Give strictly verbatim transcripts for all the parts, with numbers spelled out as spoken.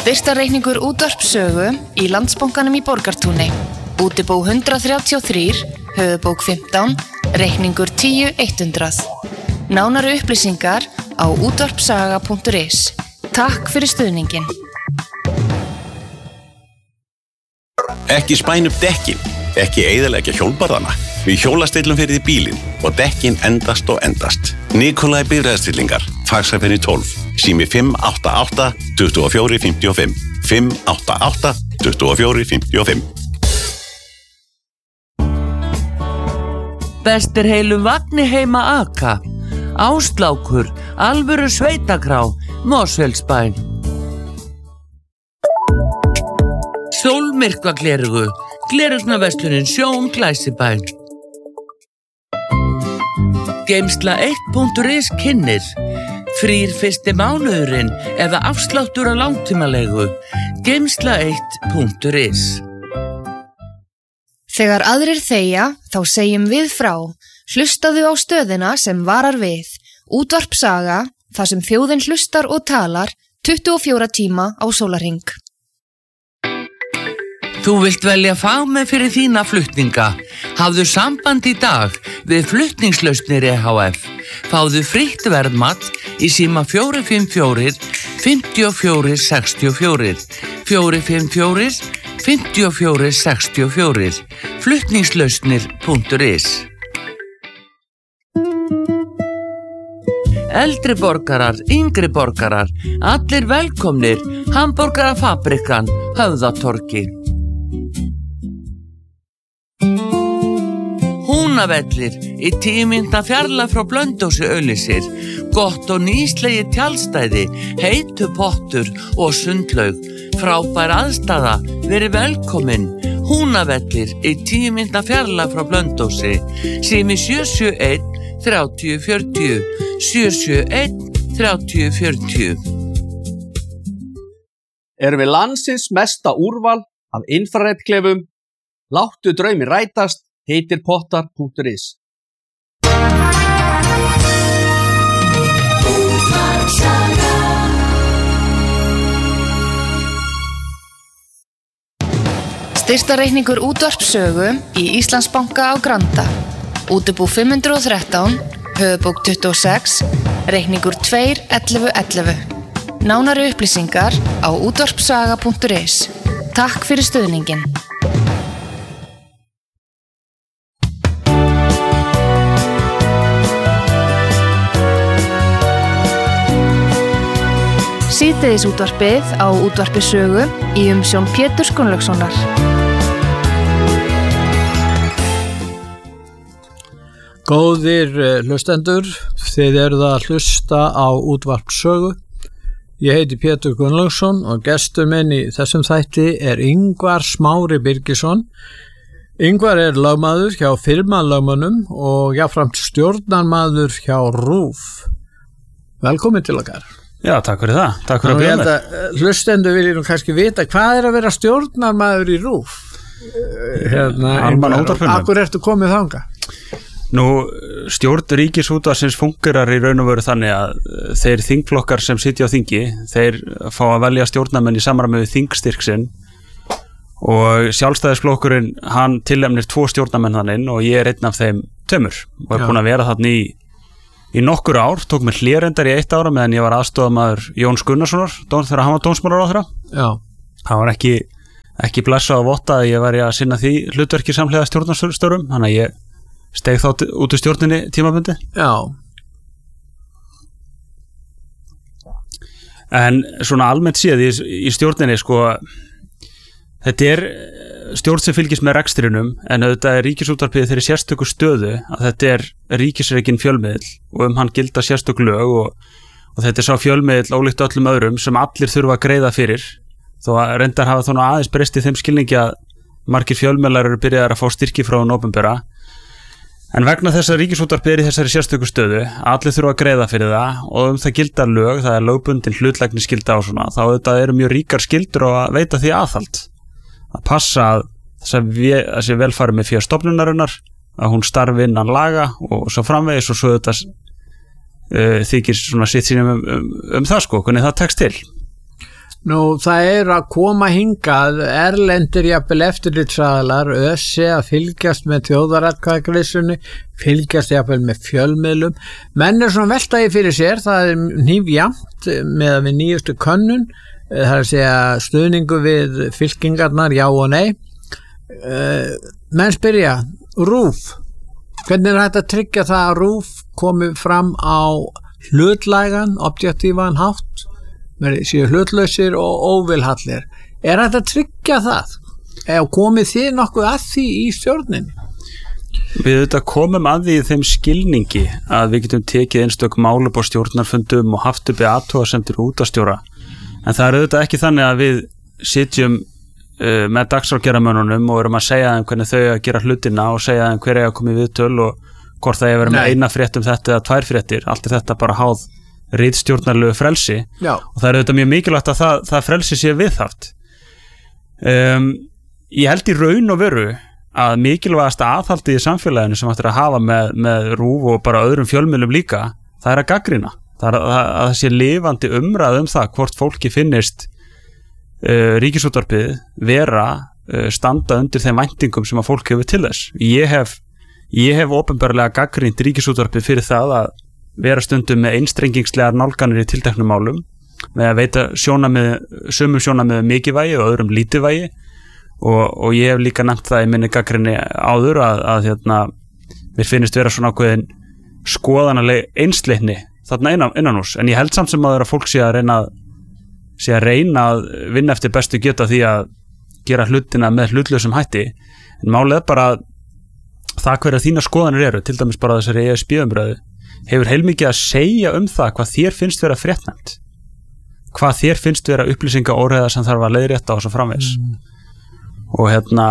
Styrktarreikningur útvarpssögu í Landsbankanum í Borgartúni. Útibú hundrað þrjátíu og þrír, höfuðbók fimmtán, reikningur tíu hundrað. Nánari upplýsingar á útvarpssaga punktur is. Takk fyrir stuðningin. Ekki spæna upp dekkin, ekki eyðileggja hjólbarðana. Við hjólastillum fyrir því bílinn og dekkin endast og endast. Nikolai bifreiðastillingar, Faxafenni tólf, sími fimm átta átta, tuttugu og fjögur, fimmtíu og fimm, fimm átta átta, tuttugu og fjögur, fimmtíu og fimm. Bestir heilum vagni heima aka. Áslákur, alvöru sveitakrá, Mosfellsbæn. Sólmyrkva glerugu, glerugnaverslunin Sjón Glæsibæn. Geimsla eitt punktur is kynnir. Frýr fyrsti mánuðurinn eða afsláttur á langtímalegu. Geimsla eitt punktur is. Þegar aðrir þegja, þá segjum við frá. Hlustaðu á stöðina sem varar við. Útvarpssaga, þar sem þjóðin hlustar og talar tuttugu og fjóra tíma á sólarhring. Þú vilt velja fagmenn fyrir þína flutninga. Hafðu samband í dag við Flutningslausnir E H F. Fáðu frítt verðmat í síma fjögur fimm fjögur, fimm fjögur sex fjögur, fjögur fimm fjögur, fimm fjögur sex fjögur, flutningslausnir punktur is. Eldri borgarar, yngri borgarar, allir velkomnir, Hamborgarafabrikan, Höfðatorgi. Húnavellir í tíu mínútna fjarlægð frá Blönduósi Auglýsir, gott og nýslegi tjaldstæði, heitu pottur og sundlaug, frábær aðstaða, verið velkomin. Húnavellir í tíu mínútna fjarlægð frá Blönduósi, sími sjö sjö einn, þrjátíu fjörutíu, sjö sjö einn, þrjátíu fjörutíu. Erum við landsins mesta úrval af infraredklefum? Láttu draumi rætast, heitir pottar punktur is. Styrktarreikningur útvarpssögu í Íslandsbanka á Granda. Útibú fimm hundruð og þrettán, höfuðbók tuttugu og sex, reikningur tvö ellefu ellefu. Nánari upplýsingar á útvarpssaga punktur is. Takk fyrir stuðningin. Síðdegis útvarpið á útvarpi sögu í umsjón Péturs Gunnlaugssonar. Góðir hlustendur, þið eruð að hlusta á útvarp sögu. Ég heiti Pétur Gunnlaugsson og gestur minn í þessum þætti er Ingvar Smári Birgisson. Ingvar er lögmaður hjá firmalögmönnum og jafnframt stjórnarmaður hjá RÚV. Velkomin til okkar. Já, takk fyrir það. Takk fyrir að bjóða mér. Hlustendur vilja nú kannski vita hvað er að vera stjórnarmaður í RÚV? Hérna, akkur ertu komið þangað? Nú, stjórn Ríkisútvarpsins fungerar í raun og veru þannig að þeir þingflokkar sem sitja á þingi, þeir fá að velja stjórnarmenn í samræmi við þingstyrk sinn og Sjálfstæðisflokkurinn, hann tilnefnir tvo stjórnarmenn þannig og ég er einn af þeim tveimur og er búin að vera þarna í, í nokkur ár, tók mér hlérendar í eitt ára meðan ég var aðstofamaður Jóns Gunnarssonar, þegar hann var dómsmálaráðherra. Já. Það var ekki, ekki blessað og votta að ég var að sinna því hlutverki samhliða stjórnarstörfum, þannig að ég steg þá út úr stjórninni tímabundi. Já. En svona almennt séð í, í stjórninni sko, þetta er stjórn sem fylgist með rekstrinum en auðvitað er Ríkisútvarpið þeirri sérstöku stöðu að þetta er ríkisrekinn fjölmiðill og um hann gilda sérstök lög og, og þetta er sá fjölmiðill ólíkt öllum öðrum sem allir þurfa að greiða fyrir þó að reyndar hafa þóna aðeins breyst í þeim skilningi að margir fjölmiðlar eru byrjaðar að fá styrki frá hinu opinbera. En vegna þess að Ríkisútvarpið er í þessari sérstöku stöðu, allir þurfa að greiða fyrir það og um það gildar lög, það er lögbundin hlutlægni skylda á svona, þá auðvitað eru mjög ríkar skyldur og að veita því aðhald. Að passa að þessi velfari með fyrir stofnunarinnar, að hún starfi innan laga og svo framvegis og svo auðvitað uh, þykir svona sitt sínum um, um, um það sko, hvernig það tekst til. Nú, það er að koma hingað erlendir jafnvel eftirlitsaðalar össi að fylgjast með þjóðaratkvæðagreiðslunni, fylgjast jafnvel með fjölmiðlum. Menn er svona veltaði fyrir sér, það er hnífjamt með að við nýjustu könnun, það er að segja stuðningu við fylkingarnar, já og nei. Menn spyrja, RÚV, hvernig er þetta að tryggja það að RÚV komi fram á hlutlægan, objektívan hátt, séu hlutlausir og óvilhallir? Er þetta að tryggja það? Eða komið þið nokkuð að því í stjórninni? Við auðvitað komum að því í þeim skilningi að við getum tekið einstök mál upp á stjórnarfundum og haft uppi athugasemdir útvarpsstjóra. En það er auðvitað ekki þannig að við sitjum uh, með dagskrárgerðarmönnunum og erum að segja þeim hvernig þau að gera hlutina og segja þeim hver eiga að koma í viðtöl og hvort það er verið með eina frétt um þetta eða tvær fréttir. Allt er þetta bara háð ritstjórnarlegu frelsi. Já. Og það er auðvitað mjög mikilvægt að það, það frelsi sé viðhaft. Um, ég held í raun og veru að mikilvægasta aðhaldið í samfélaginu sem ættir að hafa með, með RÚV og bara öðrum fjölmiðlum líka, það er að gaggrina. Það er að, að, að það sé lifandi umræð um það hvort fólki finnist uh, ríkisútvarpið vera uh, standa undir þeim væntingum sem að fólk hefur til þess. Ég hef, ég hef opinberlega gaggrínt ríkisútvarpið fyrir það að vera stundum með einstrengingslegar nálganir í tilteknum málum, með að veita sjónamið, sömum sjónamið mikilvægi og öðrum lítilvægi og, og ég hef líka nefnt það í minni gaggrinni áður að, að hérna, mér finnst vera svona ákveðin skoðanaleg einsleitni þarna innan, innan hús, en ég held samt sem að fólk sé að reyna að, sé að reyna að vinna eftir bestu geta því að gera hlutina með hlutlausum hætti, en málið er bara að það hverja þína skoðanir eru, til dæmis bara þessari E S B-umræðu, hefur heilmikið að segja um það hvað þér finnst vera fréttnæmt, hvað þér finnst vera upplýsingaóreiða sem þarf að leiðrétta og svo framvegis. Mm. Og hérna,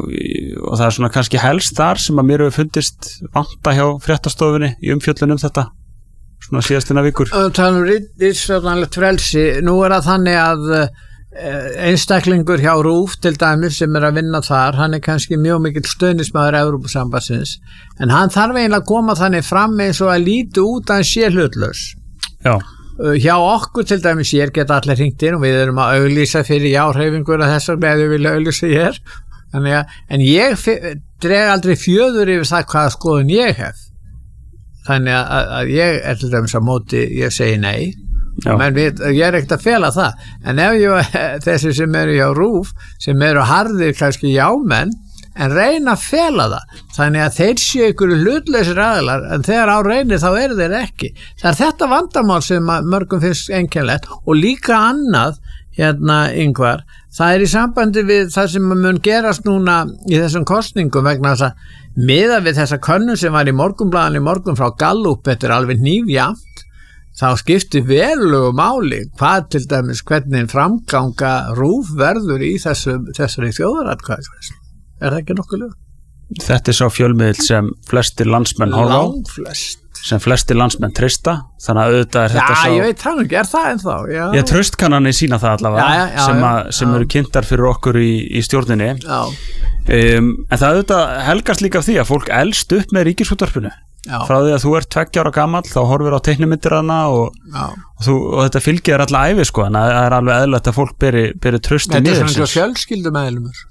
og það er svona kannski helst þar sem að mér hefur fundist vanta hjá fréttastofunni í umfjöllun um þetta, svona síðastina vikur. Það er ritstjórnarlegt frelsi, nú er það þannig að einstaklingur hjá RÚV til dæmis sem er að vinna þar, hann er kannski mjög mikill stuðningsmaður Evrópusambandsins, en hann þarf eiginlega að koma þannig fram eins og að líti út að hann sé hlutlaus. Já. Hjá okkur til dæmis hér geta allir hringt inn og við erum að auglýsa fyrir já-hreyfingur að þess vegna við vilja auglýsa hér, þannig að, en ég dreg aldrei fjöður yfir það hvaða skoðun ég hef, þannig að, að ég er til dæmis að móti, ég segi nei. Men við, ég er ekkert að fela það, en ef ég, þessi sem eru hjá RÚV sem eru harðir kannski jámenn en reyna að fela það þannig að þeir séu ykkur hlutlausir aðilar, en þegar á reynir þá eru þeir ekki. Það er þetta vandamál sem mörgum finnst einkennilegt og líka annað hérna Ingvar, það er í sambandi við það sem mun gerast núna í þessum kosningum vegna þess að miðað við þessa könnun sem var í Morgunblaðinu í morgun frá Gallup, þetta er alveg hnífjamt, þá skiptir verulegu máli hvað til dæmis hvernig framganga RÚV verður í þessu, þessari þjóðaratkvæðagreiðslu. Er það ekki nokkuð lög? Þetta er sá fjölmiðill sem flestir landsmenn horfa á, sem flestir landsmenn treysta, þannig að auðvitað er þetta já, sá... Já, ég veit það ekki, er það ennþá? Já, ég traustkannanir sína það allavega, já, já, já, sem, að, sem eru kynntar fyrir okkur í, í stjórninni. Já. Um, en það auðvitað helgast líka af því að fólk elst upp með ríkisútvarpinu. Já. Frá því að þú ert tveggja ára gamall þá horfir á teiknimyndir hana og, og, þú, og þetta fylgir þér alla ævi sko, en það er alveg eðlilegt að fólk beri, beri trausti niður. Þetta er svona fjölskyldumeðlumur.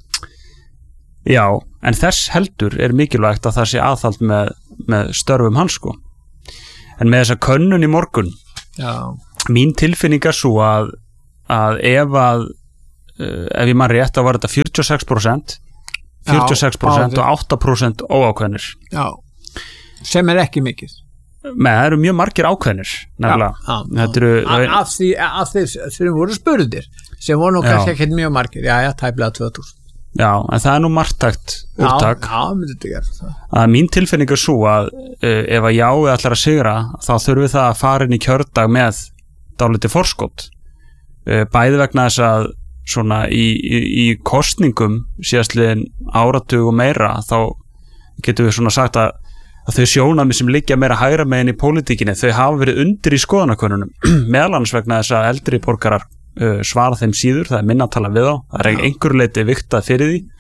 Já, en þess heldur er mikilvægt að það sé aðhald með, með störfum hans sko. En með þessa könnun í morgun, já. Mín tilfinning er svo að, að ef að uh, ef ég man rétt þá var þetta fjörutíu og sex prósent fjörutíu og sex prósent og átta prósent óákveðnir. Já. Sem er ekki mikið. Með það eru mjög margir ákveðnir nefnilega. Þetta eru af því af því sem voru spurðir sem voru nú kannski ekki mjög margir. Já, já, tæplega tvö þúsund. Já, en það er nú marktækt úrtak. Já, já, myndi þetta gera það. Að mín tilfinning er svo að uh, ef að já er allar að sigra, þá þurfum við það að fara inn í kjördag með dálítið forskot. Uh, bæði vegna þess að svona í, í, í kosningum síðastliðin áratug og meira, þá getum við svona sagt að að þau sjónarmið sem liggja meira hægra megin í pólitíkinni, þau hafa verið undir í skoðanakönnunum, meðal annars vegna þess að eldri borgarar uh, svara þeim síður, það er minna að tala við á, það er einhver leiti viktað fyrir því.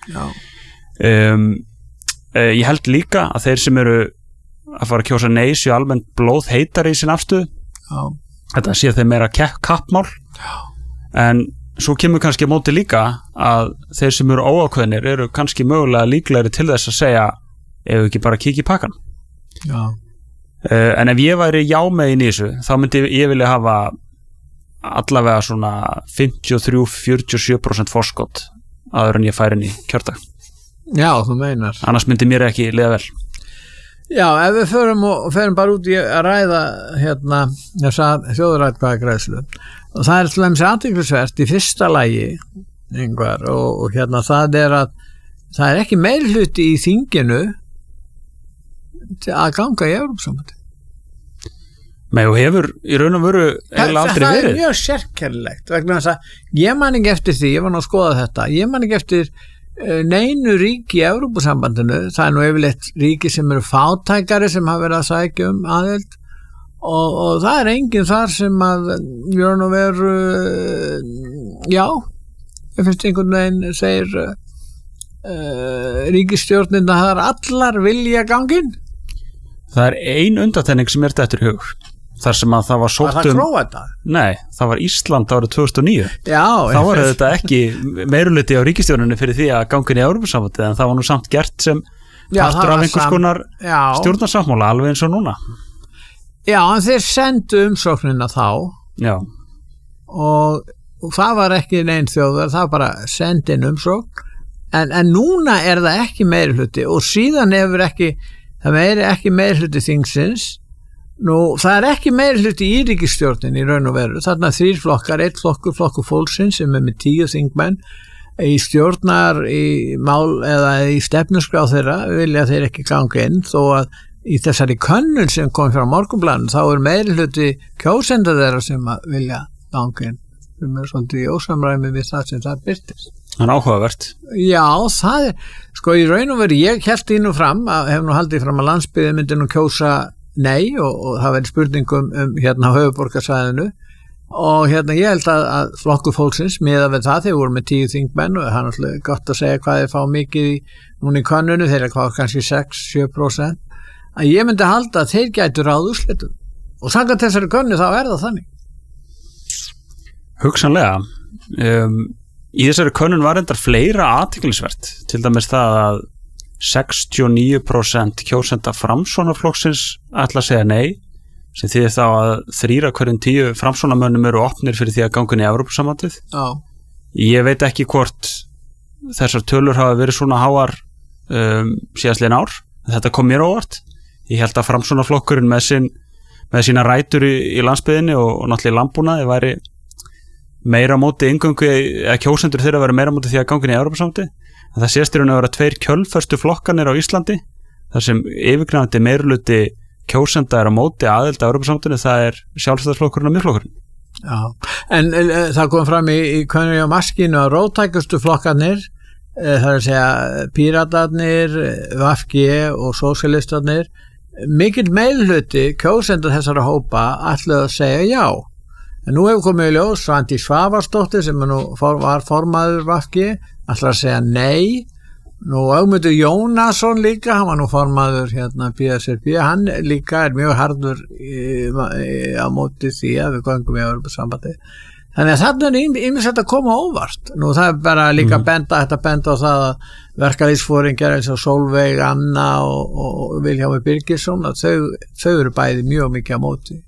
Um, uh, ég held líka að þeir sem eru að fara að kjósa nei séu almennt blóð heitari í sin afstöðu, þetta sé þeim meira kappmál, en svo kemur kannski á móti líka að þeir sem eru óákveðnir eru kannski mögulega líklegri til þess að segja ef ekki bara kíkja í pakkan. Já. Uh, en ef ég væri já með í þessu, þá myndi ég vilja hafa allavega svona fimmtíu og þrjú til fjörutíu og sjö prósent forskot áður en ég færi inn í kjördag. Já, þú meinar. Annars myndi mér ekki liða vel. Já, ef við förum og förum bara út í að ræða hérna þessa þjóðaratkvæðagreiðslu og það er til dæmis athyglisvert í fyrsta lagi einhver og, og hérna það er að það er ekki meirihluti í þinginu að ganga í Evrópusambandið. Nei, og hefur í raun og veru eiginlega aldrei það verið. Það er mjög sérkennilegt vegna þess að ég man ekki eftir því, ég var nú að skoða þetta, ég man ekki eftir neinu ríki í Evrópusambandinu, það er nú yfirleitt ríki sem eru fátækari sem hafa verið að sækja um aðild og, og það er enginn þar sem að raun og veru já, ég finnst einhvern veginn segir uh, ríkisstjórnin að það er allar vilja ganginn. Það er ein undantekning sem er þetta í hug þar sem að það var sótt um... Var það Króata? Nei, það var Ísland árið tvö þúsund og níu. Já. Þá var þetta ekki meirihluti á ríkisstjórninni fyrir því að gangin í Evrópusambandið en það var nú samt gert sem partur af einhvers konar stjórnarsáttmála alveg eins og núna. Já, en þeir sendu umsóknina þá. Já. Og, og það var ekki neinn þjóðar, það var bara sendin umsókn en, en núna er það ekki meirihluti og síðan hefur ekki, það er ekki meirihluti þingsins. Nú, það er ekki meirihluti í ríkisstjórnin í raun og veru. Þarna þrír flokkar, eitt flokkur, flokkur fólksins sem er með tíu þingmenn í stjórnar, í mál eða í stefnuskrá þeirra vilja þeir ekki ganga inn þó að í þessari könnun sem kom frá Morgunblaðinu þá er meirihluti kjósenda þeirra sem vilja ganga inn sem er svolítið í ósamræmi við það sem það byrtist. Það er áhugavert. Já, það er, sko í raun og veru, ég hélt í nú fram, að, hef nú haldið fram að landsbyggðin myndi nú kjósa nei og, og það verið spurningum um hérna höfuðborgarsvæðinu og hérna ég held að, að flokkur fólksins miða við það, þeir voru með tíu þingmenn og það er náttúrulega gott að segja hvað þeir fá mikið í, núna í könnunu, þeir er hvað kannski sex til sjö prósent, að ég myndi halda að þeir gætu ráð úrslitum og samkvæmt þessari könnu þá er það þannig. Hugsanlega um, í þessari könnun var endar fleira athyglisvert, til dæmis það að sextíu og níu prósent kjósenda Framsóknarflokksins ætla að segja nei, sem þýðir þá að þrír af hverjum tíu Framsóknarmönnum eru opnir fyrir því að ganga inn í Evrópusambandið. Já. Ég veit ekki hvort þessar tölur hafa verið svona háar um, síðastliðin ár, þetta kom mér óvart. Ég held að Framsóknarflokkurinn með, sin, með sína rætur í, í landsbyggðinni og, og náttúrulega í landbúnaði væri meira móti inngöngu, eða kjósendur þeirra væri meira móti því að ganga inn í Evrópusambandið. En það sést í raun að vera tveir kjölföstu flokkanir á Íslandi þar sem yfirgnæfandi meirihluti kjósenda er á móti aðild að Evrópusambandinu, það er Sjálfstæðisflokkurinn og Miðflokkurinn. Já, en e, það kom fram í, í könnu á maskinu að róttækustu flokkanir, e, það er að segja Píratarnir, V G og Sósíalistarnir, mikill meirihluti kjósenda þessara hópa ætluðu að segja já. En nú hefur komið í ljós Svandís Svavarsdóttir sem nú for, var formaður V G ætlar að segja nei. Nú Ögmundur Jónasson líka, hann var nú formaður hérna B S R B, hann líka er mjög harður í, í, á móti því að við göngum í Evrópusambandið. Þannig að þarna er ýmislegt að koma óvart. Nú það er bara líka mm. benda, þetta benda á það að verkalýðsforingjar eins og Sólveig Anna og, og Vilhjálmur Birgisson að þau, þau eru bæði mjög mikið á móti.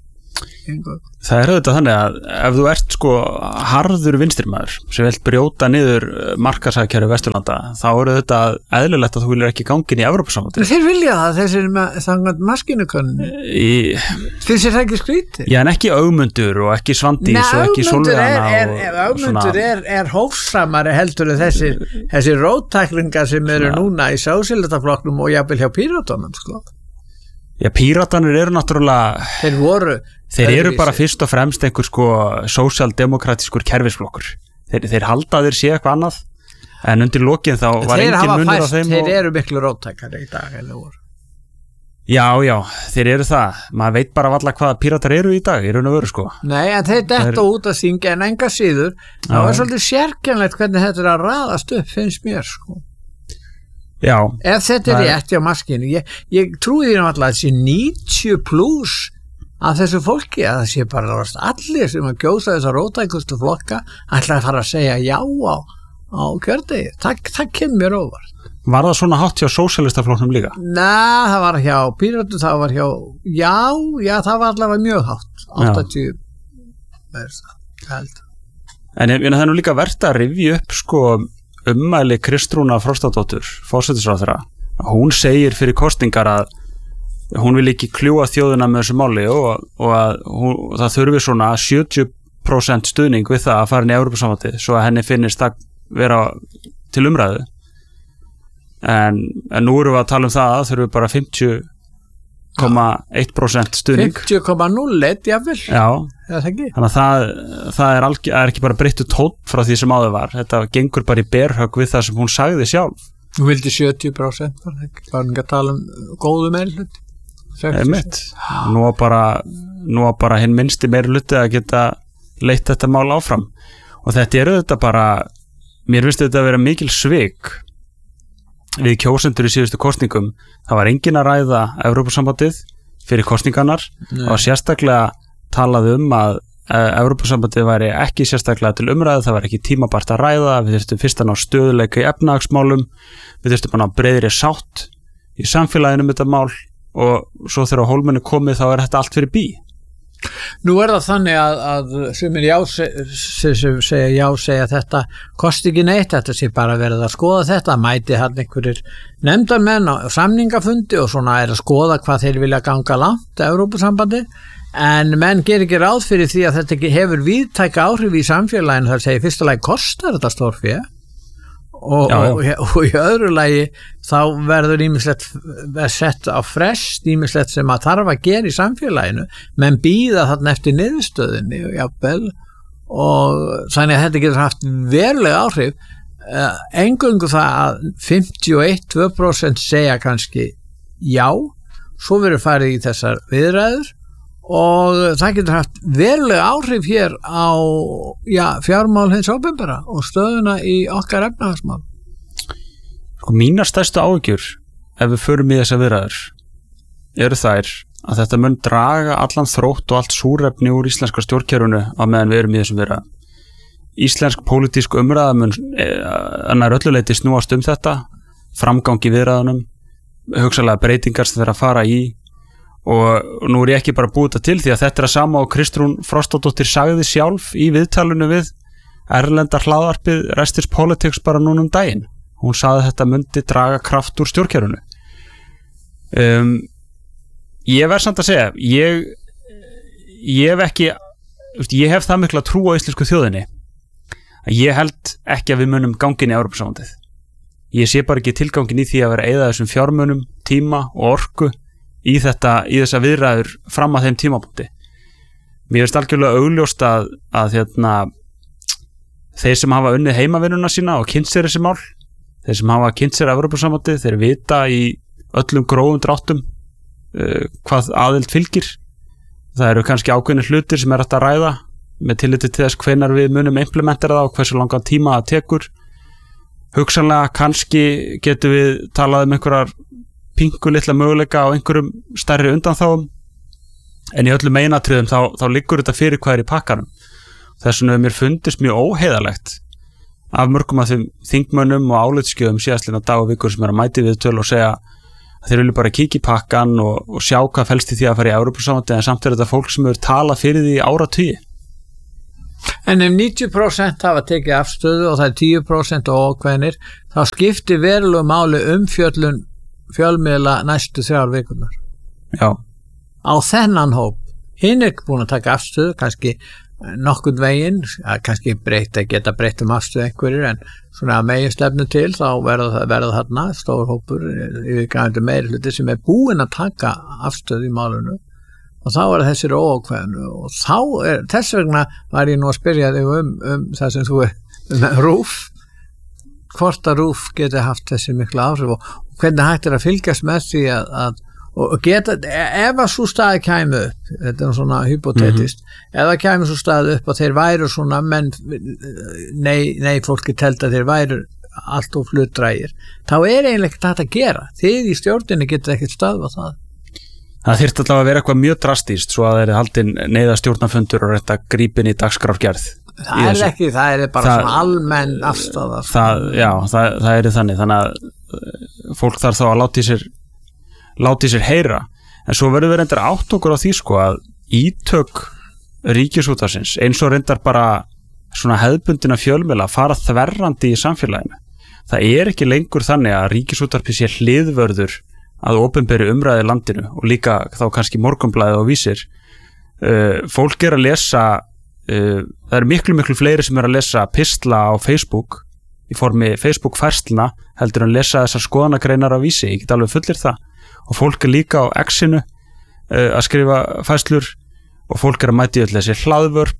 Það er auðvitað þannig að ef þú ert sko harður vinstrimaður sem vilt brjóta niður markaðsagkerfi Vesturlanda, þá er auðvitað eðlilegt að þú viljir ekki gangin í Evrópusambandið. Þeir vilja það, þessir þannig maskinukönnum. Finnst þér það ekki skrítið? Já, en ekki Ögmundur og ekki Svandís Nei, og ekki Sólveigana. Ögmundur er, er hófsamari heldur en þessir, þessir róttæklingar sem eru núna í Sósíalistaflokknum og jafnvel hjá Píratunum, sko. Já, Píratanir eru náttúrulega þeir voru þeir eru bara fyrst og fremst einhver sko sósíaldemokratískur kerfisflokkur. Þeir, þeir halda þeir sé eitthvað annað en undir lokin þá var engin munur á þeim. Þeir og... eru miklu róttækari í dag en það voru. Já, já, þeir eru það. Maður veit bara valla hvað Píratar eru í dag, í raun og veru sko. Nei, en þeir detta þeir... út að þingja en enga síður. Það var svolítið sérkennlegt hvernig þetta er að raðast upp, finnst mér sko. Já, ef þetta er rétt á maskinu ég, ég trúi því náttúrulega að þessi níutíu pluss að þessu fólki að það sé bara allir sem að kjósa þessar róttækustu flokka ætla að fara að segja já á, á kjördegi. Það, það kemur mér óvart. Var það svona hátt hjá sósíalistaflokknum líka? Nei, það var hjá Pírötu, það var hjá, já, já, það var allavega mjög hátt, áttatíu, verður það, held. En ég, það er nú líka verðt að rifja upp sko ummæli Kristrúnar Frostadóttur, forsætisráðherra. Hún segir fyrir kosningar að hún vil ekki kljúa þjóðina með þessu máli og, og að hún, það þurfi svona sjötíu prósent stuðning við það að fara inn í Evrópusambandið svo að henni finnist það vera til umræðu en, en nú erum við að tala um það að þurfi bara fimmtíu komma eitt prósent stuðning fimmtíu komma núll eitt jafnvel já, þannig að það, það er, alg, er ekki bara breyttu tónn frá því sem áður var þetta gengur bara í berhögg við það sem hún sagði sjálf hún vildi sjötíu prósent var ekki að tala um góðu meirhlut Einmitt. Nú að bara, nú að bara hinn minnsti meiri hluti að geta leitt þetta mál áfram og þetta eru þetta bara mér finnst þetta að vera mikil svik við kjósendur í síðustu kosningum það var engin að ræða Evrópusambandið fyrir kosningarnar og sérstaklega talað um að Evrópusambandið væri ekki sérstaklega til umræðu, það var ekki tímabært að ræða við þurftum fyrst að ná stöðuleika í efnahagsmálum við þurftum að ná breiðri sátt í samfélaginu um þetta mál og svo þegar á hólmennu komið þá er þetta allt fyrir bí. Nú er það þannig að, að sumir já sem segja já segja þetta kosti ekki neitt, þetta sé bara verið að skoða þetta, mæti hann einhverjir nefndarmenn á samningafundi og svona er að skoða hvað þeir vilja ganga langt Evrópusambandi, en menn ger ekki ráð fyrir því að þetta ekki hefur víðtæka áhrif í samfélaginu, það segir fyrsta lagi kostar þetta stórfé Og, og, og í öðru lagi þá verður ýmislegt sett á frest, ýmislegt sem að þarf að gera í samfélaginu menn býða þarna eftir niðurstöðinni og jafnvel og þannig að þetta getur haft verulega áhrif uh, eingöngu það að fimmtíu og eitt til tvö prósent segja kannski já, svo verður farið í þessar viðræður og það getur haft verulega áhrif hér á já, fjármál hins opinbera og stöðuna í okkar efnahagsmál. Sko mínar stærstu áhyggjur ef við förum í þessa viðræður eru þær að þetta mun draga allan þrótt og allt súrefni úr íslenska stjórnkerfinu á meðan við erum í þessum viðræðum. Íslensk pólitísk umræða mun nær öllu leyti snúast um þetta, framgangi viðræðunum, hugsanlega breytingar sem þeir að fara í og nú er ég ekki bara búið þetta til því að þetta er að sama og Kristrún Frostadóttir sagði sjálf í viðtalinu við erlendar hlaðvarpið Resters Politics bara núna um daginn hún sagði að þetta myndi draga kraft úr stjórnkerfinu um, ég verð samt að segja ég ég hef ekki ég hef það mikla trú á íslensku þjóðinni að ég held ekki að við munum gangin í Evrópusambandið ég sé bara ekki tilgangin í því að vera að eyða þessum fjármunum, tíma og orku í þetta, í þessa viðræður fram að þeim tímapunkti. Mér finnst algjörlega augljóst að, að hérna, þeir sem hafa unnið heimavinnuna sína og kynnt sér þessi mál, þeir sem hafa kynnt sér Evrópusambandið, þeir vita í öllum grófum dráttum uh, hvað aðild fylgir. Það eru kannski ákveðnir hlutir sem er hægt að ræða með tilliti til þess hvenær við munum implementera það og hversu langan tíma það tekur. Hugsanlega kannski getum við talað um einhverjar pingu litla möguleika á einhverjum stærri undanþáum en í öllum meinatriðum þá, þá liggur þetta fyrir hvað er í pakkanum þess vegna hefur mér fundist mjög óheiðalegt af mörgum af þeim þingmönnum og álitsgjöfum síðastlina dag og vikur sem er að mæti við töl og segja að þeir vilja bara kíkja í pakkan og, og sjá hvað felst í því að fara í Evrópusambandið en samt er þetta fólk sem hefur talað fyrir því í áratugi. En ef níutíu prósent hafa tekið afstöðu og það er tíu prósent óákveðnir þá skiptir verulegu máli umfjöllun fjölmiðla næstu þrjár vikurnar. Já. Á þennan hóp. Hinn er búin að taka afstöðu, kannski nokkurn veginn, kannski breytt að geta breytt um afstöðu einhverjir, en svona að megin stefnu til þá verða verða þarna stór hópur yfirgæðandi meiri hluti sem er búin að taka afstöðu í málunu og þá er þessir óákveðinu og þá er, þess vegna var ég nú að spyrja þig um, um það sem þú er um RÚV, hvort að RÚV geti haft þessi mikla áhrif og hvernig hægt er að fylgjast með því að, að og geta, ef að svo staði kæmi upp, þetta er svona hypotetist, mm-hmm. ef að kæmi svo staði upp að þeir væru svona, menn nei, nei fólki telt að þeir væru allt of hlutdrægir, þá er eiginlega ekkert hægt að gera, þið í stjórninni getur ekkert stöðvað það. Það þyrfti alltaf að vera eitthvað mjög drastíst svo að það er haldin neyða stjórnarfundur og reynda grípin í dagskrárgerð. Það er ekki, það er bara það, svona almenn afstafa. Það, já, það, það er þannig, þannig að fólk þarf þá að láti sér, láti sér heyra. En svo verður við reyndar átt okkur á því sko að ítök Ríkisútvarpsins eins og reyndar bara svona hefðbundina fjölmiðla fara þverrandi í samfélaginu. Það er ekki lengur þannig að Ríkisútvarpið sé hliðvörður að opinberi umræði landinu og líka þá kannski Morgunblaðið og Vísir. Uh, fólk er að lesa, uh, það eru miklu miklu fleiri sem er að lesa pistla á Facebook í formi Facebook færsluna heldur en lesa þessar skoðanagreinar á Vísi, ég get alveg fullir það. Og fólk er líka á X-inu uh, að skrifa færslur og fólk er að mæti öll þessi hlaðvörp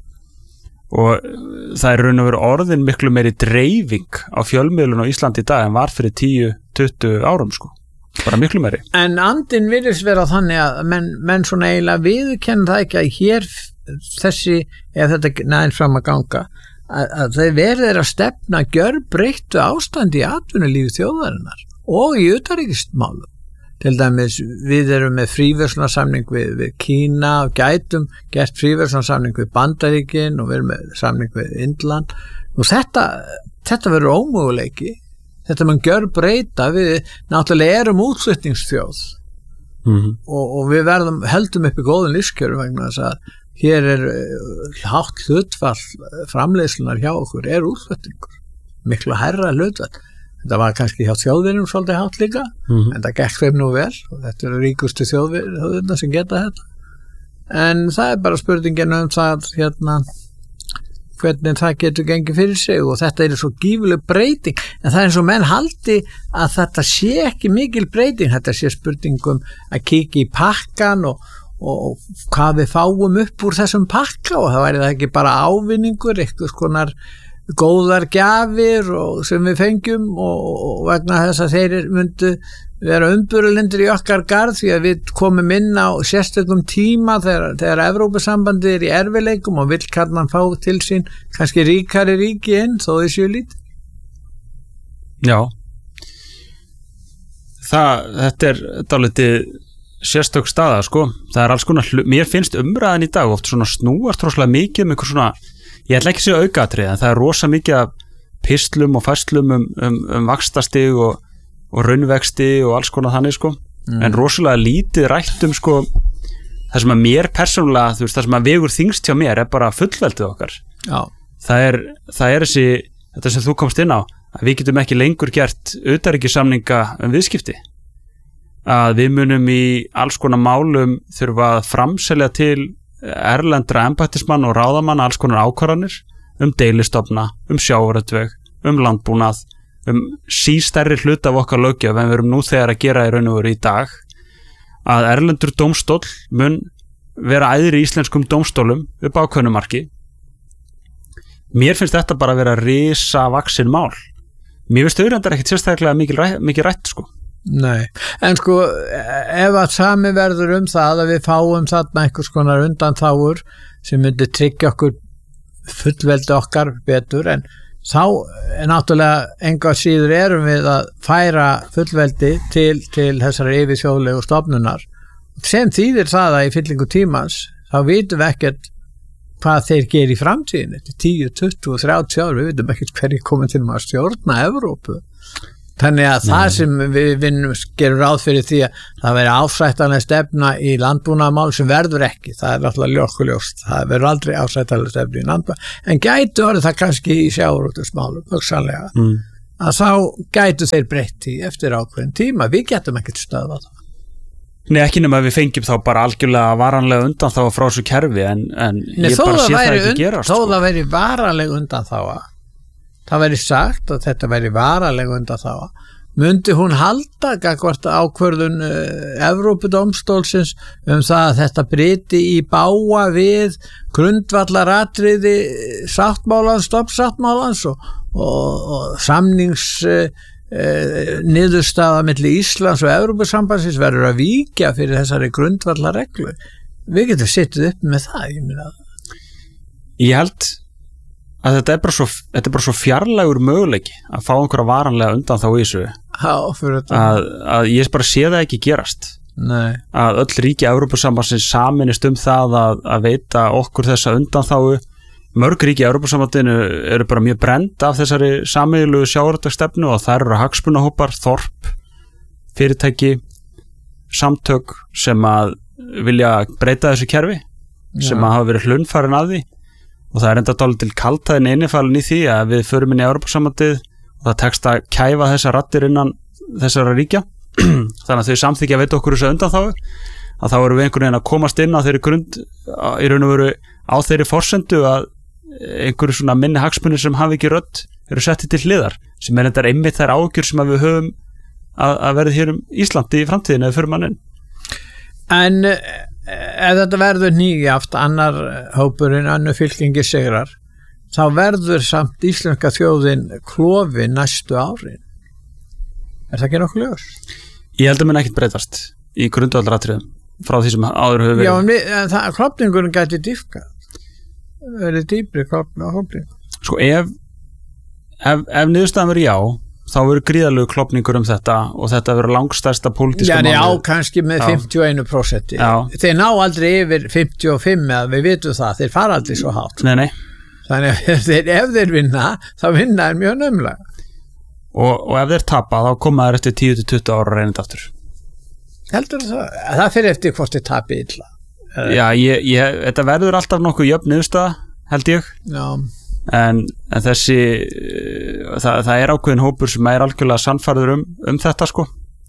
og það er raun og veru orðin miklu meiri dreifing á fjölmiðlun á Íslandi í dag en var fyrir tíu til tuttugu árum sko. Bara miklu meiri. En andinn virðist vera þannig að menn, menn svona eiginlega viðurkenna það ekki að hér þessi, ef þetta næðin fram að ganga, að, að þeir verður að stefna gjörbreyttu ástandi í atvinnulífi þjóðarinnar og í utanríkismálum. Til dæmis við erum með fríverslunarsamning við, við Kína og gætum gert fríverslunarsamning við Bandaríkin og við erum með samning við Indland og þetta, þetta verður ómöguleiki. Þetta mann gjör breyta, við náttúrulega erum útflutningsþjóð mm-hmm. og, og við verðum, heldum upp í góðum lífskjörum vegna þess að hér er hátt hlutfall framleiðslunar hjá okkur er útflutningur, miklu hærra hlutfall. Þetta var kannski hjá þjóðvinum svolítið hátt líka, mm-hmm. en það gekk þeim nú vel og þetta eru ríkustu þjóðvinna sem geta þetta. En það er bara spurningin um það hérna hvernig það getur gengið fyrir sig og þetta er svo gífuleg breyting en það er eins og menn haldi að þetta sé ekki mikil breyting, þetta sé spurningum að kíkja í pakkan og, og hvað við fáum upp úr þessum pakka og það væri það ekki bara ávinningur, eitthvað skonar góðar gjafir og sem við fengjum og, og vegna þess að þeir myndu vera umburðarlindir í okkar garð því að við komum inn á sérstökum tíma þegar, þegar Evrópusambandið er í erfileikum og vill kannan fá til sín kannski ríkari ríki inn þó þau séu lítið. Já. Það, þetta er dálítið sérstök staða sko. Það er alls konar, mér finnst umræðan í dag oft svona snúast rosalega mikið um einhver svona, ég ætla ekki að segja aukatriði en það er rosa mikið af pistlum og færslum um, um, um vaxtastig og og raunvexti og alls konar þannig sko mm. en rosalega lítið rætt um sko það sem að mér persónulega þú veist það sem að vegur þyngst hjá mér er bara fullveldið okkar. Já. Það er, það er þessi, þetta sem þú komst inn á að við getum ekki lengur gert utanríkissamninga um viðskipti að við munum í alls konar málum þurfa að framselja til erlendra embættismann og ráðamann alls konar ákvarðanir um deilistofna, um sjávarútveg, um landbúnað um sístærri hlut af okkar löggjöf en við erum nú þegar að gera í raun og veru í dag að erlendur dómstóll mun vera æðri í íslenskum dómstólum upp á ákveðnumarki. Mér finnst þetta bara að vera risavaksin mál. Mér finnst auðvitað ekkert sérstaklega mikil, mikil rætt sko. Nei, en sko ef að sami verður um það að við fáum þarna einhvers konar undanþágur sem myndi tryggja okkur fullveldi okkar betur en þá er náttúrulega enga síður erum við að færa fullveldi til, til þessari yfirþjóðlegu stofnunar sem þýðir það að í fyllingu tímans þá vitum við ekkert hvað þeir gera í framtíðin eftir tíu, tuttugu, þrjátíu ár við vitum ekkert hverju komið til að stjórna Evrópu þannig að Nei. Það sem við vinnum gerum ráð fyrir því að það veri ásættanlega stefna í landbúnaðarmál sem verður ekki, það er náttúrulega ljókuljóst það verður aldrei ásættanlega stefna í landbúnaðarmál en gætu orðið það kannski í sjávarútvegsmálum hugsanlega mm. að þá gætu þeir breytti eftir ákveðin tíma, við getum ekkert stöðvað það. Nei, ekki nema að við fengjum þá bara algjörlega varanlega undan þá frá þessu kerfi en, en Nei, ég bara sé það ekki gerast. Þó það væri varanlega undan þá það væri sagt að þetta væri varanlega undan þá myndi hún halda gagnvart ákvörðun uh, Evrópudómstólsins um það að þetta bryti í bága við grundvallaratriði sáttmálans, stoppsáttmálans og, og, og samnings uh, uh, niðurstaða milli Íslands og Evrópusambandsins verður að víkja fyrir þessari grundvallareglu. Við getum sittið upp með það, ég meina. Ég held að þetta er bara svo, þetta er bara svo fjarlægur möguleiki að fá einhverja varanlega undan þá í þessu Já, fyrir þetta að, að ég bara sé það ekki gerast Nei. að öll ríki Evrópusambandsins saminist um það að, að veita okkur þessa undanþágu. Mörg ríki Evrópusambandinu eru bara mjög brend af þessari sameiginlegu sjávarútvegsstefnu og þær eru hagsmunahópar, þorp, fyrirtæki, samtök sem að vilja breyta þessu kerfi, sem að hafa verið hlunnfarin að því, og það er enda dálítil kaltæðin innifalin í því að við förum inn í Evrópusambandið og það tekst að kæfa þessar raddir innan þessara ríkja. Þannig að þau samþykja að veita okkur þessu undanþágu, að þá erum við einhvern veginn að komast inn á þeirri grund, í raun og veru á þeirri forsendu að einhverju svona minni hagsmunir sem hafi ekki rödd eru settið til hliðar, sem er enda einmitt þær áhyggjur sem að við höfum að, að verði hér um Íslandi í framtíðinu eða fyrir mannin. En ef þetta verður nýjaft, annar hópurinn, annar fylkingi sigrar, þá verður samt íslenska þjóðin klofin næstu árin. Er það ekki nokkuð ljós? Ég held að mun ekkert breytast í grundvallaratriðum frá því sem áður hefur verið. Já, en við, en það, klofningurinn gæti dýpka. Verið dýpri klofning. Sko, ef, ef, ef niðurstaðan verið já, þá verður gríðarlegu klofningur um þetta og þetta verður langstærsta pólitíska máli. Já, máli. já, kannski með já. fimmtíu og eitt prósent. Já. Þeir ná aldrei yfir fimmtíu og fimm, eða við vitum það, þeir fara aldrei svo hátt. Nei, nei. Þannig að þeir, ef þeir vinna, þá vinna er mjög nömlega. Og, og ef þeir tapa, þá koma þeir eftir tíu til tuttugu ára reynið aftur. Heldur það? Það fyrir eftir hvort þeir tapi illa. Já, ég, ég, þetta verður alltaf nokkuð jöfn niðurstaða, held ég. Já. En, en þessi, það, það er ákveðin hópur sem er algjörlega sannfærður um, um þetta, sko.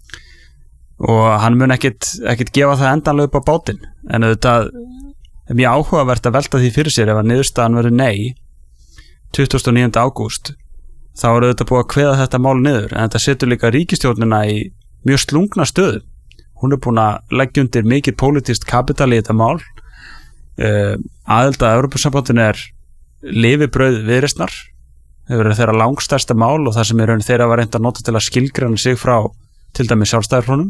Og hann mun ekkit, ekkit gefa það endanlega upp á bátinn. En auðvitað er mjög áhugavert að velta því fyrir sér ef að niðurstaðan verður nei, tuttugasta og níunda ágúst. Þá er auðvitað búið að kveða þetta mál niður, en þetta setur líka ríkisstjórnina í mjög slungna stöðu. Hún er búin að leggja undir mikið pólitískt kapital í þetta mál. Uh, aðild að Evrópusambandinu er lifibrauð viðreisnar, hefur verið þeirra langstærsta mál og það sem er raun þeirra var reynt að nota til að skilgreina sig frá til dæmis sjálfstæðisflokknum.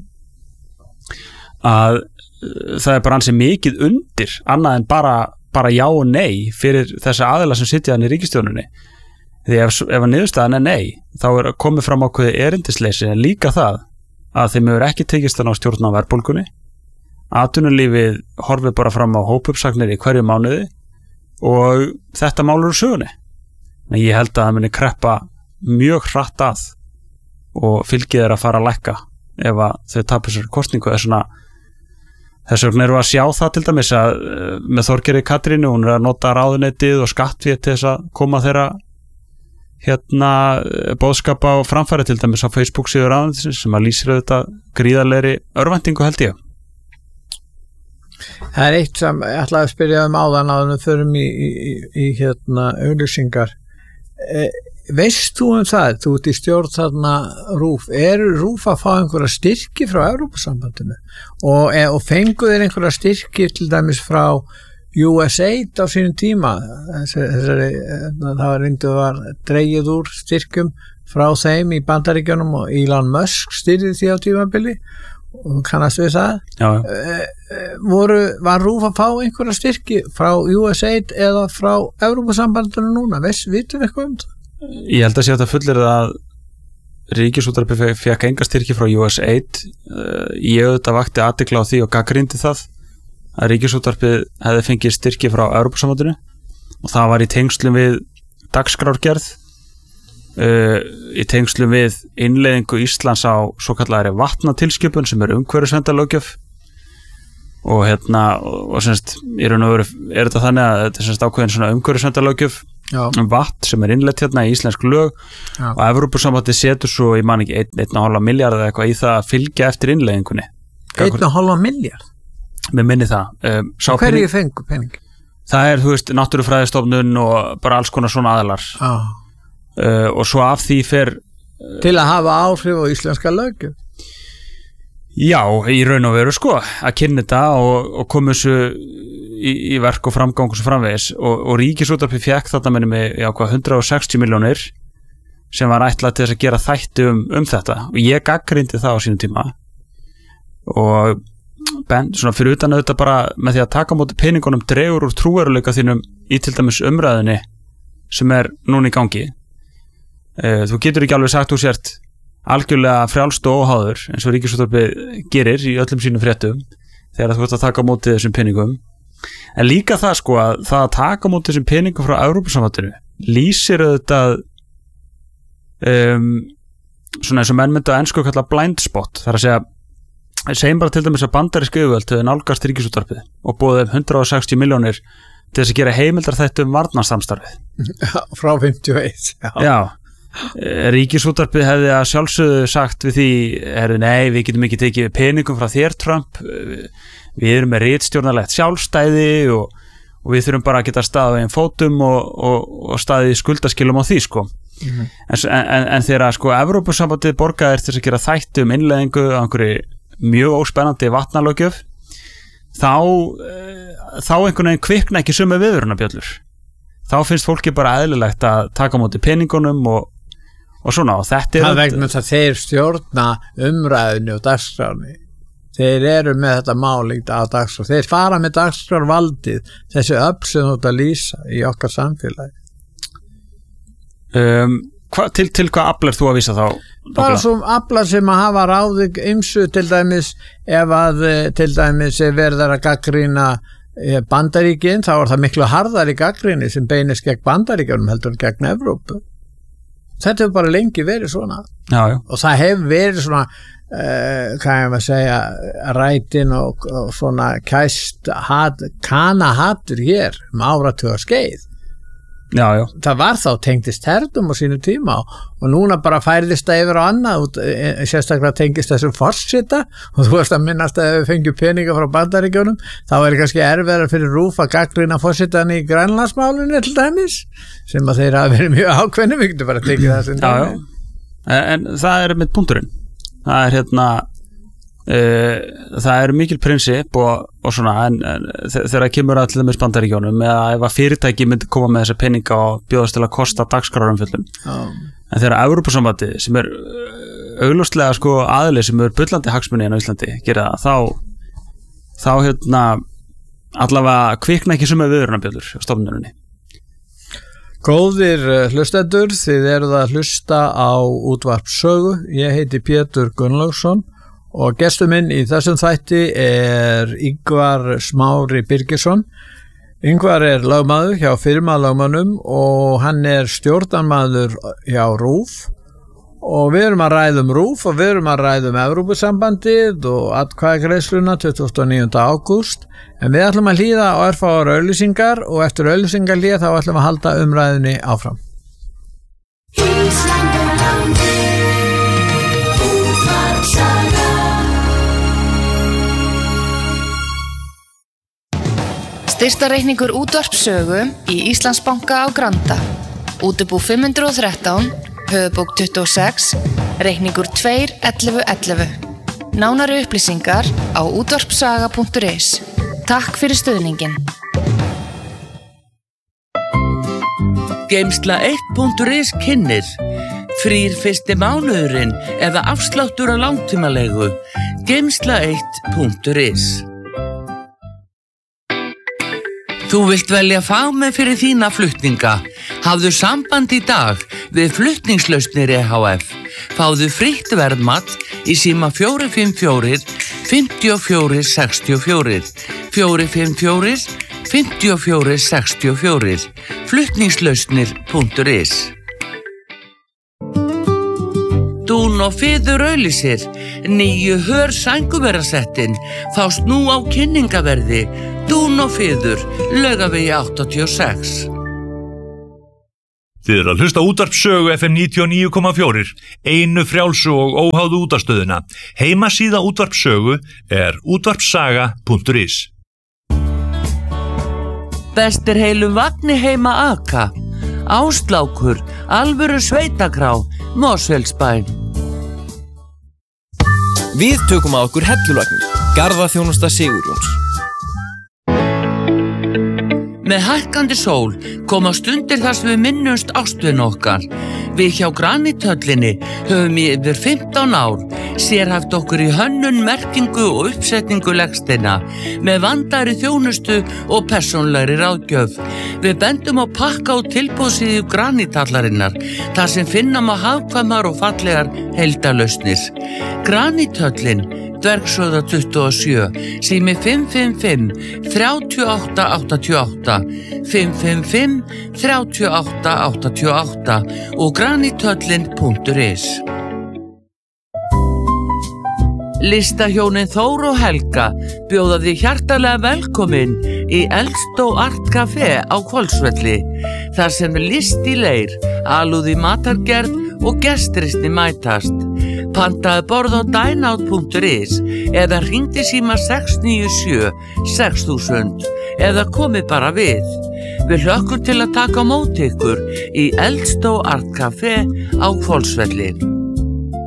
Að uh, það er bara ansi mikið undir, annað en bara, bara já og nei fyrir þessa aðila sem sitja hann í ríkisstjórninni. Því ef, ef að niðurstaðan er nei, þá er komið fram ákveði erindisleysi, en líka það að þeim hefur ekki tekist þannig á stjórn á verðbólgunni. Atvinnulífið horfið bara fram á hópuppsagnir í hverju mánuði og þetta mál úr sögunni. En ég held að það muni kreppa mjög hratt að og fylgið er að fara að lækka ef að þau tapir sér kosningu. Þess vegna þess vegna erum við að sjá það til dæmis að með Þorgerði Katrínu, hún er að nota ráðuneytið og skattfé til þess að koma þeirra hérna boðskapa á framfæri, til dæmis á Facebook síður ráðuneytisins, sem að lýsir auðvitað gríðarlegri örvæntingu, held ég. Það er eitt sem ég ætlaði að spyrja um áðan áðan við förum í, í, í, í hérna auglýsingar. E, veist þú um það, þú ert í stjórn þarna RÚV, er RÚV að fá einhverja styrki frá Evrópusambandinu og, e, og fengu þeir einhverja styrki til dæmis frá U S A I D á sínum tíma? Þessari, það var reyndu var dregið úr styrkjum frá þeim í Bandaríkjunum og Elon Musk styrði því á tímabili og kannast við það. Já. E, voru, var RÚV að fá einhverja styrki frá U S A I D eða frá Evrópusambandinu núna? Veist, vitum við eitthvað um það? Ég held að sé að það fullir að Ríkisútvarpið fekk enga styrki frá U S A I D. Ég auðvitað vakti athygli á því og gagnrýndi það að Ríkisútvarpið hefði fengið styrki frá Evrópusambandinu og það var í tengslum við dagskrárgerð, uh, í tengslum við innleiðingu Íslands á svo kallari vatnatilskipun sem er umhverfisverndarlöggjöf og hérna og, og semst í raun og veru er þetta þannig að þetta er semst ákveðin svona umhverfisverndarlöggjöf um vatn sem er innleitt hérna í íslensk lög. Já. Og Evrópusambandið setur svo, ég man ekki, einn og hálfa milljarð eða eitthvað í það að fylgja eftir innleiðingunni. Einn og hálfa milljarð? Mér minni það. Um, Hverju fengu pening? Það er, þú veist, Náttúrufræðistofnun og bara alls konar svona aðilar. Ah. Uh, og svo af því fer... Uh, Til að hafa áhrif á íslenska löggjöf? Já, í raun og veru sko, að kynna þetta og, og koma þessu í, í verk og framgang og svo framvegis. Og, og Ríkisútvarpið fékk þetta minni með já, hvað, hundrað og sextíu milljónir sem var ætlað til þess að gera þætti um, um þetta. Og ég gagnrýndi það á sínum tíma. Og Ben, svona fyrir utan auðvitað bara með því að taka á móti peningunum dregur úr trúveruleika þínum í til dæmis umræðinni sem er núna í gangi. e, þú getur ekki alveg sagt þú sért algjörlega frjálst og óháður eins og Ríkisútvarpið gerir í öllum sínum fréttum þegar þú ert að taka á móti þessum peningum en líka það sko að það að taka á móti þessum peningum frá Evrópusambandinu lýsir auðvitað um, svona eins og menn myndu að ensku kalla blind spot þar að segja segjum bara til dæmis að bandarísk yfirvöld hefur nálgast Ríkisútvarpið og boðið um hundrað og sextíu milljónir til þess að gera heimildar þetta um varnarsamstarfið frá fimmtíu og eitt já, já. Ríkisútvarpið hefði að sjálfsögðu sagt við því er, nei, við getum ekki tekið peningum frá þér Trump við erum með ritstjórnarlegt sjálfstæði og, og við þurfum bara að geta staðið á einn fótum og, og, og staðið í skuldaskilum á því sko mm-hmm. en, en, en þegar sko Evrópusambandið borgaðir til að gera þætti um innleiðingu á einhverju mjög óspennandi vatnalöggjöf þá þá einhvern veginn kvikna ekki sömu viðvörunarbjöllur þá finnst fólki bara eðlilegt að taka á móti peningunum og og svona og þetta er það vegna þess að þeir stjórna umræðinu og dagskráni þeir eru með þetta málingt á dagskrá þeir fara með dagskrárvaldið þessi öfl sem þú ert að lýsa í okkar samfélagi um, hva, til, til hvað afl er þú að vísa þá? Bara svo aflar sem að hafa ráðið ymsu til dæmis ef að til dæmis verður að gagnrýna Bandaríkin þá er það miklu harðari gagnrýni sem beinist gegn Bandaríkjunum heldur en gegn Evrópu þetta hefur bara lengi verið svona já, já. og það hefur verið svona uh, hvað ég maður segja rætin og, og svona kæst hat, kanahattur hér um áratuga skeið já, já. það var þá tengdist herdum á sínu tíma og, og núna bara færðist það yfir á annað og sérstaklega tengist þessum forseta og þú veist að minnast að ef við fengjum peninga frá Bandaríkjunum þá er kannski erfiðara fyrir RÚV að gagnrýna forsetan í Grænlandsmálinu til dæmis sem að þeir hafa verið mjög ákveðnum við getum bara að tekið það sem dæmi en, en það er mitt punkturinn það er hérna uh, það er mikil prinsip og, og svona en, en þegar það kemur að til dæmis Bandaríkjunum eða ef að fyrirtæki myndi koma með þessa peninga og bjóðast til að kosta dagskráraumfjöllun um. en þegar Evrópusambandið sem er augljóslega sko aðili sem er bullandi hagsmuni á Íslandi gera það þá þá hérna allavega kvikna ekki sem er viðvörunarbjöllur á stofnuninni Góðir hlustendur, þið eruð að hlusta á útvarp sögu. Ég heiti Pétur Gunnlaugsson og gestur minn í þessum þætti er Ingvar Smári Birgisson. Ingvar er lögmaður hjá firmalögmönnum og hann er stjórnarmaður hjá RÚV og við erum að ræða um RÚV og við erum að ræða um Evrópusambandið og atkvæðagreiðsluna tuttugasta og níunda ágúst. En við ætlum að hlýða á örfáar auglýsingar og eftir auglýsingar hlýða þá ætlum að halda umræðinni áfram. Styrktarreikningur útvarpssögu í Íslandsbanka á Granda. Útibú fimm hundruð og þrettán, höfubók tuttugu og sex, reikningur tveir ellefu ellefu. Nánari upplýsingar á útvarpssaga punktur is. Takk fyrir stuðningin. Geimsla eitt punktur is kynnir frýr fyrsti mánuðurinn eða afsláttur á langtímalegu. Geimsla eitt punktur is. Þú vilt velja fagmenn fyrir þína flutninga. Hafðu samband í dag við Flutningslausnir E H F. Fáðu frítt verðmat í síma fjögur fimm fjögur, fimm fjögur sex fjögur, fjögur fimm fjögur, fimm fjögur sex fjögur, flutningslausnir punktur is. Dún og Fiður auglýsir, nýju hör sænguverasettin, fást nú á kynningaverði, Dún og Fiður, Laugavegi áttatíu og sex. Þið eru að hlusta útvarpssögu F M níutíu og níu komma fjögur, einu frjálsu og óháðu útvarpsstöðina. Heimasíða útvarpssögu er útvarpssaga punktur is. Bestir heilu vagni heima aka, Áslákur, alvöru sveitakrá, Mosfellsbæn. Við tökum að okkur hellulagnir, Garðaþjónusta Sigurjóns. Með hækkandi sól koma stundir þar sem við minnumst ástvin okkar. Við hjá Granithöllinni höfum í yfir fimmtán ár Sérhæft okkur í hönnun, merkingu og uppsetningu legsteina með vandaðri þjónustu og persónlegri ráðgjöf. Við bendum á pakka og tilboðsíðu granítallarinnar þar sem finna má hagkvæmar og fallegar heildarlausnir. Graníthöllin, Dvergshöfða tuttugu og sjö, sími fimm fimm fimm, þrjú átta átta átta, fimm fimm fimm, þrjú átta átta átta og graníthöllin punktur is. Listahjónin Þór og Helga bjóða því hjartalega velkomin í Eldstó Art Café á Hvolsvelli, þar sem list í leir, alúð í matargerð og gestristni mætast. Pantaðu borð á dineout punktur is eða hringdu í síma sex níu sjö, sex þúsund eða komið bara við. Við hlökkum til að taka á móti ykkur í Eldstó Art Café á Hvolsvelli.